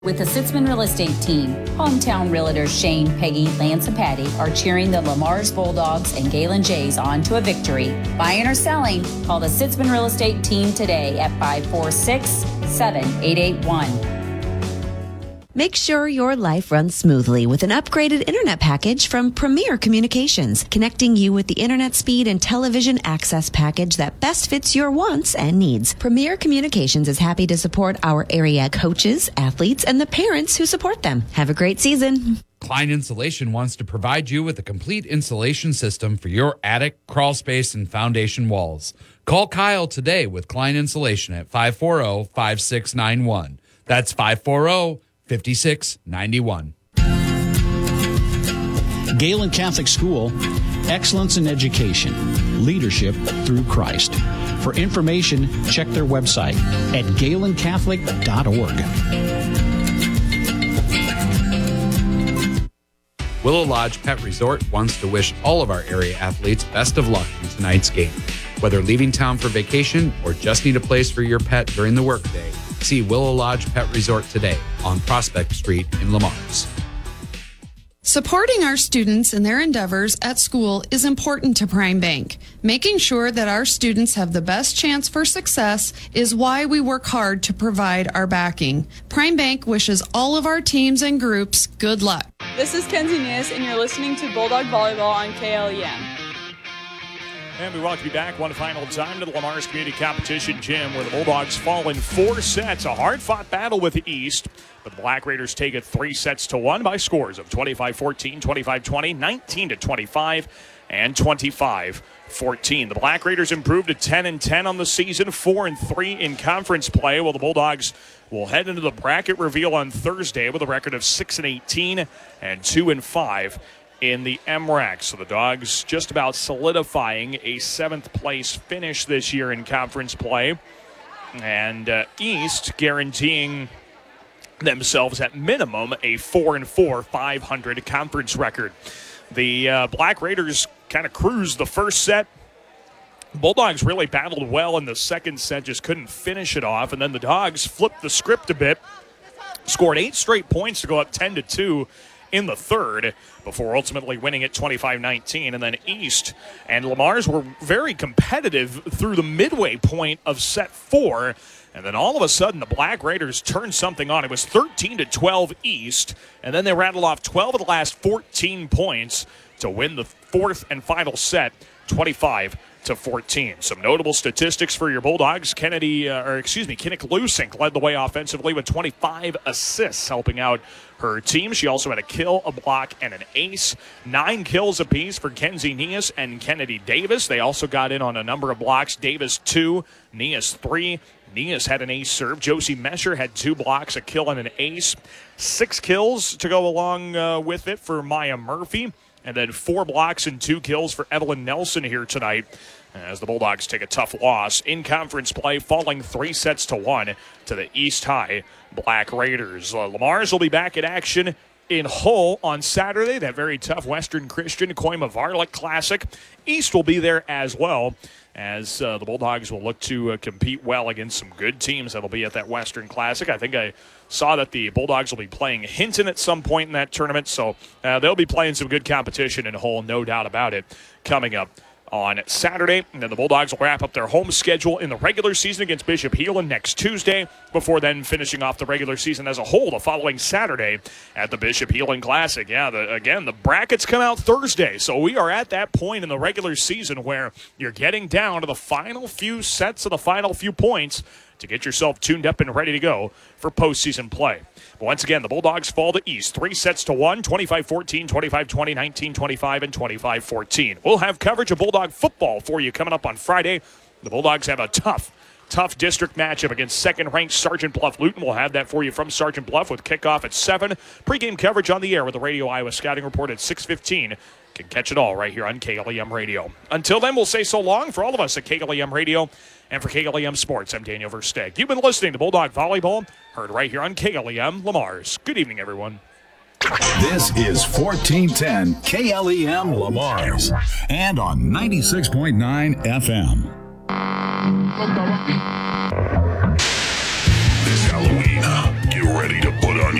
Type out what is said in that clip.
With the Sitzman Real Estate Team, hometown realtors Shane, Peggy, Lance, and Patty are cheering the Lamar's Bulldogs and Galen Jays on to a victory. Buying or selling, call the Sitzman Real Estate Team today at 546-7881. Make sure your life runs smoothly with an upgraded internet package from Premier Communications, connecting you with the internet speed and television access package that best fits your wants and needs. Premier Communications is happy to support our area coaches, athletes, and the parents who support them. Have a great season. Klein Insulation wants to provide you with a complete insulation system for your attic, crawl space, and foundation walls. Call Kyle today with Klein Insulation at 540-5691. That's 540-5691. Galen Catholic School, excellence in education, leadership through Christ. For information, check their website at galencatholic.org. Willow Lodge Pet Resort wants to wish all of our area athletes best of luck in tonight's game. Whether leaving town for vacation or just need a place for your pet during the workday, see Willow Lodge Pet Resort today on Prospect Street in Lamar's. Supporting our students in their endeavors at school is important to Prime Bank. Making sure that our students have the best chance for success is why we work hard to provide our backing. Prime Bank wishes all of our teams and groups good luck. This is Kenzie Nias, and you're listening to Bulldog Volleyball on KLEM. And we welcome you back one final time to the Lamar's Community Competition Gym, where the Bulldogs fall in 4 sets. A hard-fought battle with the East, but the Black Raiders take it 3-1 by scores of 25-14, 25-20, 19-25, and 25-14. The Black Raiders improved to 10-10 on the season, 4-3 in conference play, while the Bulldogs will head into the bracket reveal on Thursday with a record of 6-18 and 2-5. in the MRAC. So the Dogs just about solidifying a 7th place finish this year in conference play. And East guaranteeing themselves at minimum a 4-4, 500 conference record. The Black Raiders kind of cruised the first set. Bulldogs really battled well in the second set, just couldn't finish it off. And then the Dogs flipped the script a bit, scored 8 straight points to go up 10-2 in the third before ultimately winning it 25-19. And then East and Lamar's were very competitive through the midway point of set 4. And then all of a sudden, the Black Raiders turned something on. It was 13-12 East. And then they rattled off 12 of the last 14 points to win the 4th and final set, 25-14. Some notable statistics for your Bulldogs. Kinnick Lusink led the way offensively with 25 assists, helping out her team. She also had a kill, a block, and an ace. 9 kills apiece for Kenzie Nias and Kennedy Davis. They also got in on a number of blocks. Davis 2, Nias 3. Nias had an ace serve. Josie Mesher had 2 blocks, a kill, and an ace. 6 kills to go along with it for Maya Murphy. And then 4 blocks and 2 kills for Evelyn Nelson here tonight, as the Bulldogs take a tough loss in conference play, falling 3-1 to the East High Black Raiders. Lamar's will be back in action in Hull on Saturday, that very tough Western Christian Koima Varlick Classic. East will be there as well, as the Bulldogs will look to compete well against some good teams that will be at that Western Classic. I think I saw that the Bulldogs will be playing Hinton at some point in that tournament, so they'll be playing some good competition in Hull, no doubt about it, coming up on Saturday. And then the Bulldogs will wrap up their home schedule in the regular season against Bishop Heelan next Tuesday, before then finishing off the regular season as a whole the following Saturday at the Bishop Heelan Classic. Yeah, the brackets come out Thursday, so we are at that point in the regular season where you're getting down to the final few sets of the final few points to get yourself tuned up and ready to go for postseason play. But once again, the Bulldogs fall to East 3-1, 25-14, 25-20, 19-25, and 25-14. We'll have coverage of Bulldog football for you coming up on Friday. The Bulldogs have a tough district matchup against second-ranked Sergeant Bluff Luton. We'll have that for you from Sergeant Bluff with kickoff at 7. Pre-game coverage on the air with the Radio Iowa Scouting Report at 6:15. Can catch it all right here on KLEM Radio. Until then, we'll say so long for all of us at KLEM Radio and for KLEM Sports. I'm Daniel Versteg. You've been listening to Bulldog Volleyball, heard right here on KLEM Lamar's. Good evening, everyone. This is 1410 KLEM Lamar's and on 96.9 FM. This Halloween, get ready ready to put on